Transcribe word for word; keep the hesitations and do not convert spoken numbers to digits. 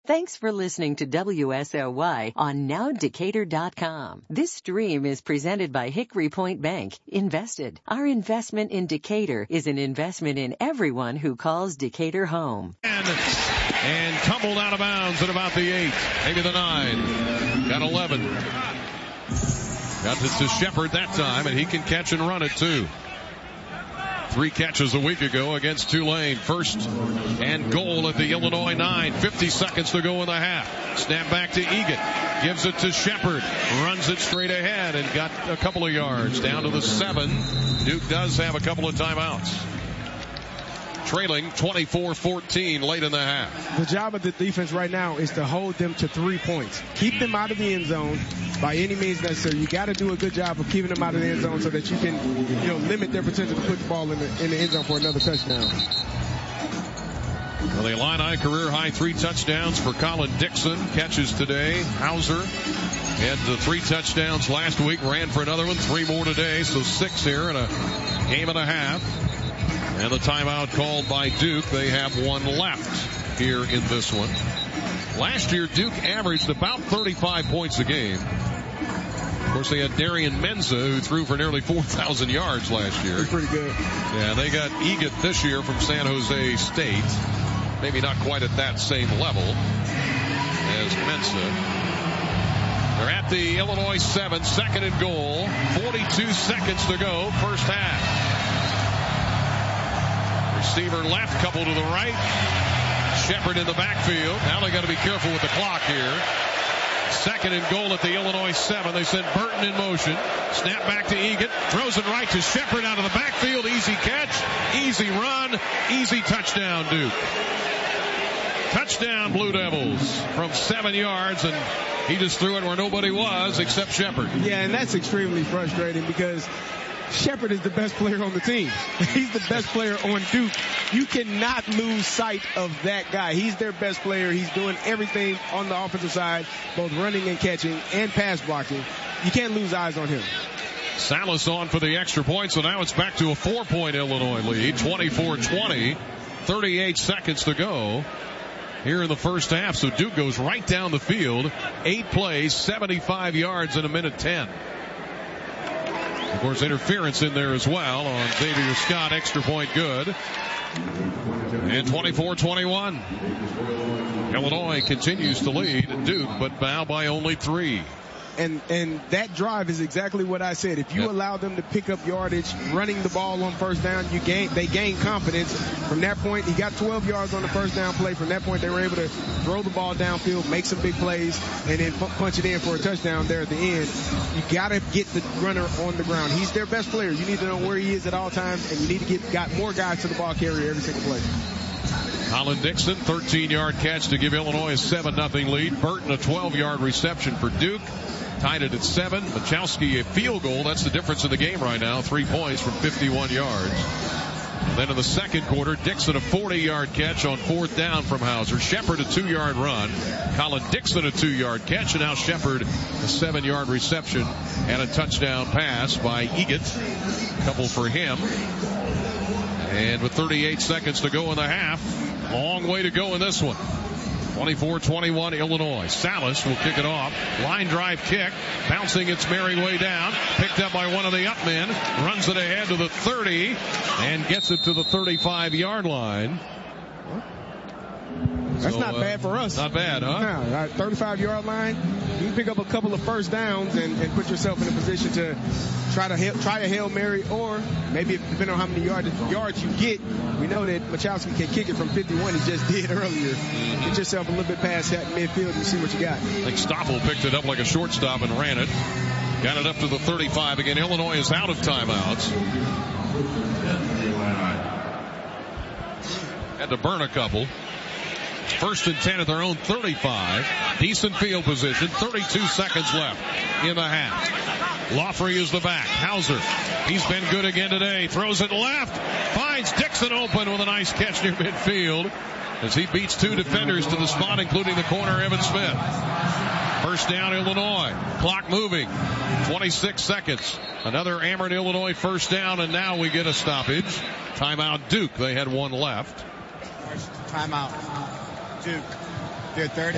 Thanks for listening to W S L Y on now decatur dot com. This stream is presented by Hickory Point Bank. Invested. Our investment in Decatur is an investment in everyone who calls Decatur home. And, and tumbled out of bounds at about the eight, maybe the nine. Got eleven. Got it to Shepard that time, and he can catch and run it too. Three catches a week ago against Tulane. First and goal at the Illinois nine. fifty seconds to go in the half. Snap back to Egan. Gives it to Shepard. Runs it straight ahead and got a couple of yards. Down to the seven. Duke does have a couple of timeouts. Trailing twenty-four fourteen late in the half. The job of the defense right now is to hold them to three points. Keep them out of the end zone by any means necessary. You got to do a good job of keeping them out of the end zone so that you can, you know, limit their potential to put the ball in the, in the end zone for another touchdown. Well, the Illini career high three touchdowns for Colin Dixon. Catches today. Hauser had the three touchdowns last week. Ran for another one. Three more today. So six here in a game and a half. And the timeout called by Duke. They have one left here in this one. Last year, Duke averaged about thirty-five points a game. Of course, they had Darian Menza, who threw for nearly four thousand yards last year. That's pretty good. Yeah, they got Egan this year from San Jose State. Maybe not quite at that same level as Menza. They're at the Illinois seven, second and goal. forty-two seconds to go, first half. Receiver left, couple to the right. Shepard in the backfield. Now they got to be careful with the clock here. Second and goal at the Illinois seven. They send Burton in motion. Snap back to Egan. Throws it right to Shepard out of the backfield. Easy catch. Easy run. Easy touchdown, Duke. Touchdown, Blue Devils from seven yards, and he just threw it where nobody was except Shepard. Yeah, and that's extremely frustrating because Shepard is the best player on the team. He's the best player on Duke. You cannot lose sight of that guy. He's their best player. He's doing everything on the offensive side, both running and catching and pass blocking. You can't lose eyes on him. Salas on for the extra point, so now it's back to a four-point Illinois lead, twenty-four twenty, thirty-eight seconds to go here in the first half. So Duke goes right down the field, eight plays, seventy-five yards in a minute ten. Of course, interference in there as well on Xavier Scott. Extra point good. And twenty-four twenty-one. Illinois continues to lead Duke, but now by only three. And and that drive is exactly what I said. If you yep. allow them to pick up yardage, running the ball on first down, you gain they gain confidence. From that point, he got twelve yards on the first down play. From that point, they were able to throw the ball downfield, make some big plays, and then punch it in for a touchdown there at the end. You got to get the runner on the ground. He's their best player. You need to know where he is at all times, and you need to get got more guys to the ball carrier every single play. Colin Dixon, thirteen-yard catch to give Illinois a seven nothing lead. Burton, a twelve-yard reception for Duke. Tied it at seven. Machowski, a field goal. That's the difference in the game right now. Three points from fifty-one yards. And then in the second quarter, Dixon a forty-yard catch on fourth down from Hauser. Shepard a two-yard run. Colin Dixon a two-yard catch. And now Shepard a seven-yard reception and a touchdown pass by Egan. Couple for him. And with thirty-eight seconds to go in the half, long way to go in this one. twenty-four twenty-one Illinois. Salas will kick it off. Line drive kick. Bouncing its merry way down. Picked up by one of the up men. Runs it ahead to the thirty and gets it to the thirty-five-yard line. That's so, not uh, bad for us. Not bad, huh? No, thirty-five-yard line. You can pick up a couple of first downs and, and put yourself in a position to try to try a Hail Mary, or maybe depending on how many yard, yards you get, we know that Machowski can kick it from fifty-one. He just did earlier. Get yourself a little bit past that midfield and see what you got. I think Stoffel picked it up like a shortstop and ran it. Got it up to the thirty-five. Again, Illinois is out of timeouts. Had to burn a couple. First and ten at their own thirty-five. Decent field position. thirty-two seconds left in the half. Laughery is the back. Hauser. He's been good again today. Throws it left. Finds Dixon open with a nice catch near midfield as he beats two defenders to the spot, including the corner, Evan Smith. First down, Illinois. Clock moving. twenty-six seconds. Another Ameren, Illinois first down, and now we get a stoppage. Timeout, Duke. They had one left. Timeout. Duke. They're thirty.